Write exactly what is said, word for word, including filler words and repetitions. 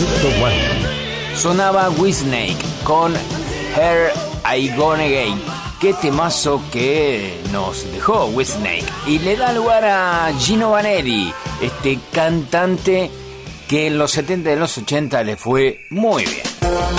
Sonaba Whitesnake con Here I Gone Again. Qué temazo que nos dejó Whitesnake. Y le da lugar a Gino Vanelli, este cantante que en los setenta y en los ochenta le fue muy bien.